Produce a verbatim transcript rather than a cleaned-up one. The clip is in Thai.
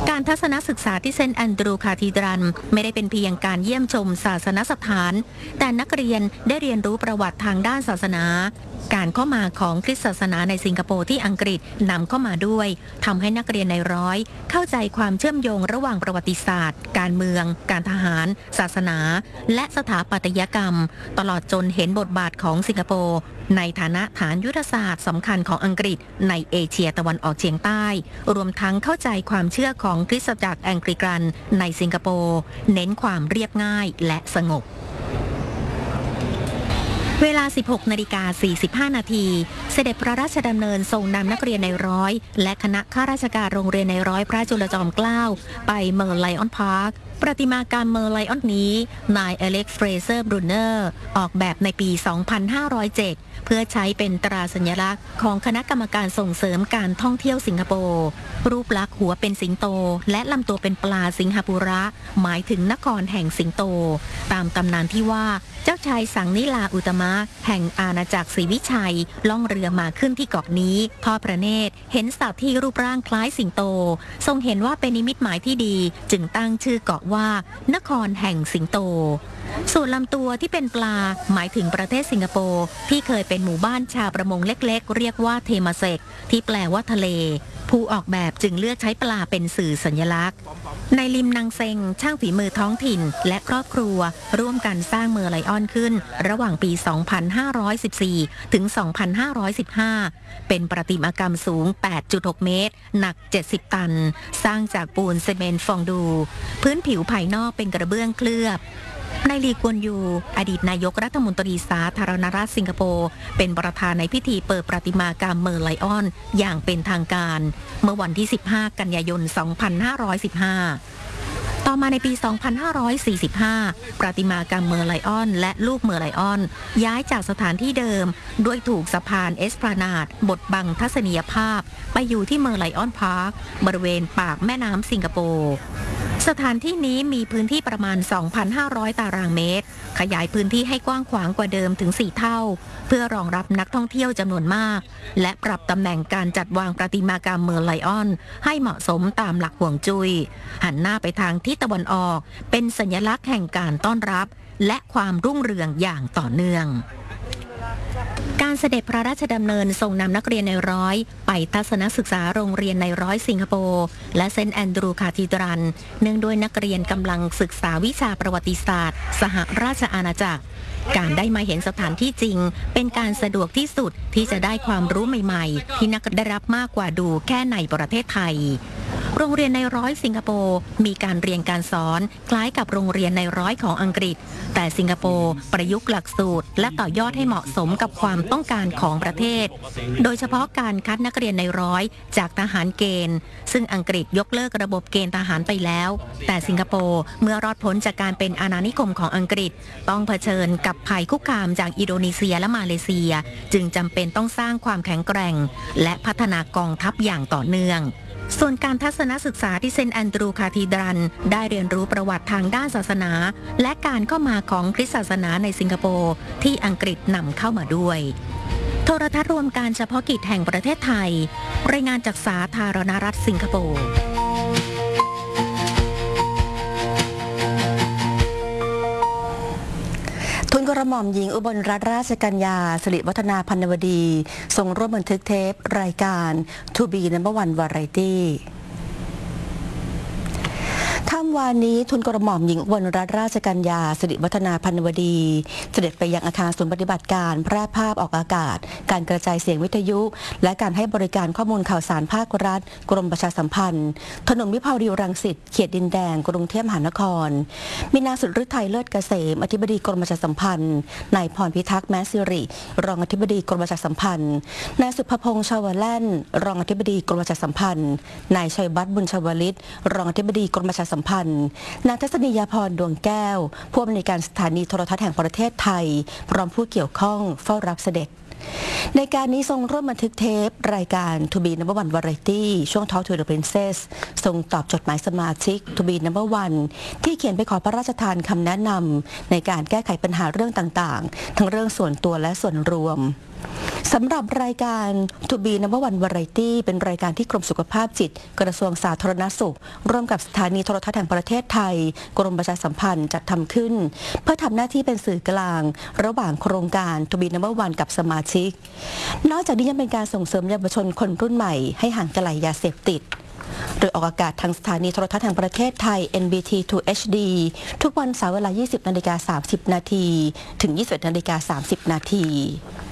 การทัศนศึกษาที่เซนต์แอนดรูคาทีดรัลไม่ได้เป็นเพียงการเยี่ยมชมศาสนสถานแต่นักเรียนได้เรียนรู้ประวัติทางด้านศาสนาการเข้ามาของคริสตศาสนาในสิงคโปร์ที่อังกฤษนำเข้ามาด้วยทำให้นักเรียนในร้อยเข้าใจความเชื่อมโยงระหว่างประวัติศาสตร์การเมืองการทหารศาสนาและสถาปัตยกรรมตลอดจนเห็นบทบาทของสิงคโปร์ในฐานะฐานยุทธศาสตร์สำคัญของอังกฤษในเอเชียตะวันออกเฉียงใต้รวมทั้งเข้าใจความเชื่อของคริสตจักรแองกลิกันในสิงคโปร์เน้นความเรียบง่ายและสงบเวลา สิบหกนาฬิกาสี่สิบห้า นาทีเสด็จพระราชดำเนินทรงนำนักเรียนในร้อยและคณะข้าราชการโรงเรียนในร้อยพระจุลจอมเกล้าไปเมอร์ไลออนพาร์คประติมากรรมเมอร์ไลออนนี้นายอเล็กซ์เฟรเซอร์บรูเนอร์ออกแบบในปี สองพันห้าร้อยเจ็ด เพื่อใช้เป็นตราสัญลักษณ์ของคณะกรรมการส่งเสริมการท่องเที่ยวสิงคโปร์รูปลักษณ์หัวเป็นสิงโตและลำตัวเป็นปลาสิงหปุระหมายถึงนครแห่งสิงโตตามตำนานที่ว่าเจ้าชายสังนิลาอุตมะแห่งอาณาจักรศรีวิชัยล่องเรือมาขึ้นที่เกาะนี้ทอดพระเนตรเห็นสัตว์ที่รูปร่างคล้ายสิงโตทรงเห็นว่าเป็นนิมิตหมายที่ดีจึงตั้งชื่อเกาะว่านครแห่งสิงโตส่วนลำตัวที่เป็นปลาหมายถึงประเทศสิงคโปร์ที่เคยเป็นหมู่บ้านชาวประมงเล็กๆเรียกว่าเทมาเซกที่แปลว่าทะเลผู้ออกแบบจึงเลือกใช้ปลาเป็นสื่อสัญลักษณ์ในลิมนางเซงช่างฝีมือท้องถิ่นและครอบครัวร่วมกันสร้างเมอร์ไลออนขึ้นระหว่างปี สองพันห้าร้อยสิบสี่ ถึง สองพันห้าร้อยสิบห้า เป็นประติมากรรมสูง แปดจุดหก เมตรหนัก เจ็ดสิบ ตันสร้างจากปูนซีเมนต์ฟองดูพื้นผิวภายนอกเป็นกระเบื้องเคลือบนายลีกวนยูอดีตนายกรัฐมนตรีสาธารณรัฐสิงคโปร์เป็นประธานในพิธีเปิดประติมากรรมเมอร์ไลออนอย่างเป็นทางการเมื่อวันที่สิบห้ากันยายนสองพันห้าร้อยสิบห้าต่อมาในปี สองพันห้าร้อยสี่สิบห้า ประติมากรรมเมอร์ไลออนและลูกเมอร์ไลออนย้ายจากสถานที่เดิมด้วยถูกสะพานเอสพลานาดบดบังทัศนียภาพไปอยู่ที่เมอร์ไลออนพาร์คบริเวณปากแม่น้ำสิงคโปร์สถานที่นี้มีพื้นที่ประมาณ สองพันห้าร้อย ตารางเมตรขยายพื้นที่ให้กว้างขวางกว่าเดิมถึง สี่ เท่าเพื่อรองรับนักท่องเที่ยวจำนวนมากและปรับตำแหน่งการจัดวางประติมากรรมเมอร์ไลออนให้เหมาะสมตามหลักห่วงจุ้ยหันหน้าไปทางทิศตะวันออกเป็นสัญลักษณ์แห่งการต้อนรับและความรุ่งเรืองอย่างต่อเนื่องการเสด็จพระราชดำเนินทรงนำนักเรียนในร้อยไปทัศนศึกษาโรงเรียนในร้อยสิงคโปร์และเซนต์แอนดรูคาทีดรัลเนื่องด้วยนักเรียนกำลังศึกษาวิชาประวัติศาสตร์สหราชอาณาจักรการได้มาเห็นสถานที่จริงเป็นการสะดวกที่สุดที่จะได้ความรู้ใหม่ๆที่นักได้รับมากกว่าดูแค่ในประเทศไทยโรงเรียนในร้อยสิงคโปร์มีการเรียนการสอนคล้ายกับโรงเรียนในร้อยของอังกฤษแต่สิงคโปร์ประยุกต์หลักสูตรและต่อยอดให้เหมาะสมกับความต้องการของประเทศโดยเฉพาะการคัดนักเรียนในร้อยจากทหารเกณฑ์ซึ่งอังกฤษยกเลิกระบบเกณฑ์ทหารไปแล้วแต่สิงคโปร์เมื่อรอดพ้นจากการเป็นอาณานิคมของอังกฤษต้องเผชิญกับภัยคุกคามจากอินโดนีเซียและมาเลเซียจึงจำเป็นต้องสร้างความแข็งแกร่งและพัฒนากองทัพอย่างต่อเนื่องส่วนการทัศนศึกษาที่เซนต์แอนดรูคาทีดรัลได้เรียนรู้ประวัติทางด้านศาสนาและการเข้ามาของคริสตศาสนาในสิงคโปร์ที่อังกฤษนำเข้ามาด้วยโทรทัศน์รวมการเฉพาะกิจแห่งประเทศไทยรายงานจากสาธารณรัฐสิงคโปร์ทุนกระหม่อมหญิงอุบลรัตนราชกัญญาสิริวัฒนาพันวดีทรงร่วมบันทึกเทปรายการ To Be Number One Variety ค่ำวานนี้ทุนกระหม่อมหญิงอุบลรัตนราชกัญญาสิริวัฒนาพันวดีเสด็จไปยังอาคารศูนย์ปฏิบัติการแพร่ภาพออกอากาศการกระจายเสียงวิทยุและการให้บริการข้อมูลข่าวสารภาครัฐกรมประชาสัมพันธ์ถนนวิภาวดีรังสิตเขตดินแดงกรุงเทพมหานครมีนางสุฤทัยเลิศเกษมอธิบดีกรมประชาสัมพันธ์นายพรพิทักษ์แม้สิริรองอธิบดีกรมประชาสัมพันธ์นายสุภพงษ์ชาวแล่นรองอธิบดีกรมประชาสัมพันธ์นายชัยวัฒน์บุญชวลิตรองอธิบดีกรมประชาสัมพันธ์นางทัศนียาพรดวงแก้วผู้อำนวยการสถานีโทรทัศน์แห่งประเทศไทยพร้อมผู้เกี่ยวข้องเฝ้ารับเสด็จในการนี้ทรงร่วมบันทึกเทปรายการ To Be Number One Variety ช่วง Talk to the Princess ทรงตอบจดหมายสมาชิก To Be Number One ที่เขียนไปขอพระราชทานคำแนะนำในการแก้ไขปัญหาเรื่องต่างๆทั้งเรื่องส่วนตัวและส่วนรวมสำหรับรายการ To Be Number One Variety เป็นรายการที่กรมสุขภาพจิตกระทรวงสาธารณสุขร่วมกับสถานีโทรทัศน์แห่งประเทศไทยกรมประชาสัมพันธ์จัดทำขึ้นเพื่อทำหน้าที่เป็นสื่อกลางระหว่างโครงการ To Be Number One กับสมาชิกนอกจากนี้ยังเป็นการส่งเสริมเยาวชนคนรุ่นใหม่ให้ห่างไกลยาเสพติดโดยออกอากาศทางสถานีโทรทัศน์แห่งประเทศไทย เอ็น บี ที ทู เอช ดี ทุกวันเสาร์เวลา ยี่สิบนาฬิกาสามสิบนาทีถึง ยี่สิบเอ็ดนาฬิกาสามสิบนาที